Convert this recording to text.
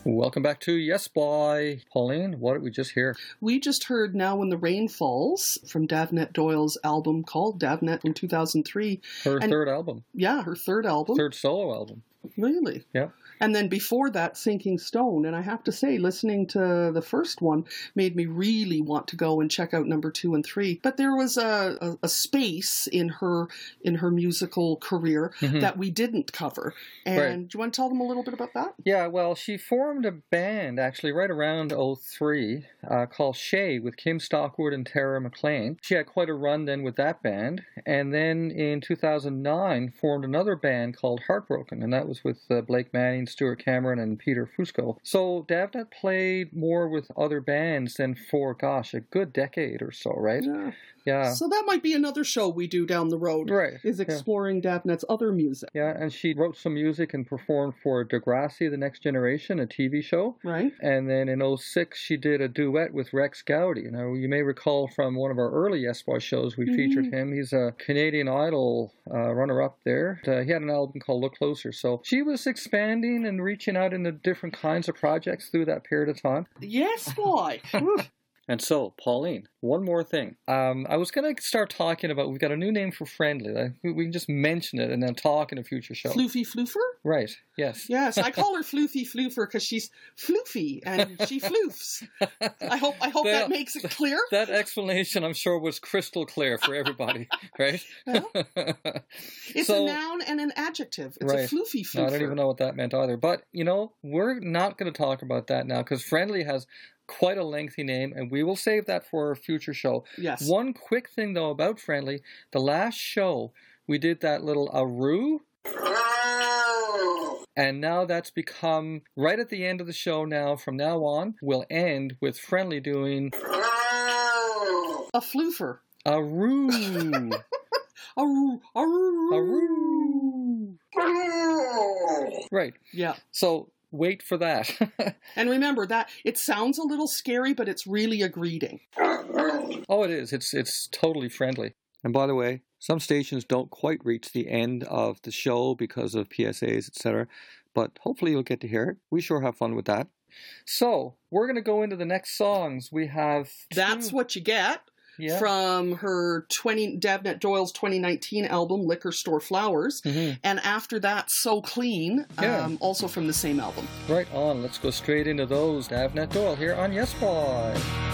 Welcome back to Yes Boy. Pauline, what did we just hear? We just heard Now When the Rain Falls from Davnette Doyle's album called Davnette from 2003. Her third album. Yeah, her third album. Third solo album. Really? Yeah. And then before that, Sinking Stone. And I have to say, listening to the first one made me really want to go and check out number 2 and 3. But there was a space in her musical career that we didn't cover. And do you want to tell them a little bit about that? Yeah, well, she formed a band actually right around 03 called Shay with Kim Stockwood and Tara McLean. She had quite a run then with that band. And then in 2009 formed another band called Heartbroken. And that was with Blake Manning, Stuart Cameron, and Peter Fusco. So Davnette played more with other bands than for, a good decade or so, right? Yeah. So that might be another show we do down the road. Right. Is exploring Davnette's other music. Yeah, and she wrote some music and performed for Degrassi, The Next Generation, a TV show. Right. And then in 06, she did a duet with Rex Gowdy. Now, you may recall from one of our early Yes Boy shows, we featured him. He's a Canadian Idol runner-up there. He had an album called Look Closer. So she was expanding and reaching out into different kinds of projects through that period of time. Yes, boy. And so, Pauline, one more thing. I was going to start talking about, we've got a new name for Friendly. We can just mention it and then talk in a future show. Floofy Floofer? Right, yes. Yes, I call her Floofy Floofer because she's floofy and she floofs. I hope that makes it clear. That explanation, I'm sure, was crystal clear for everybody, right? It's a noun and an adjective. It's a floofy floofer. No, I don't even know what that meant either. But, we're not going to talk about that now because Friendly has quite a lengthy name, and we will save that for a future show. Yes. One quick thing, though, about Friendly. The last show, we did that little aroo. And now that's become, right at the end of the show now, from now on, we'll end with Friendly doing a floofer. Aroo. Aroo. Aroo. Aroo. Right. Yeah. So wait for that. And remember that it sounds a little scary, but it's really a greeting. Oh, it is. It's totally friendly. And by the way, some stations don't quite reach the end of the show because of PSAs, etc. But hopefully you'll get to hear it. We sure have fun with that. So we're going to go into the next songs. We have That's What You Get. Yeah. From her Davnette Doyle's 2019 album, Liquor Store Flowers. And after that, So Clean, also from the same album. Right on. Let's go straight into those. Davnette Doyle here on Yes Boy.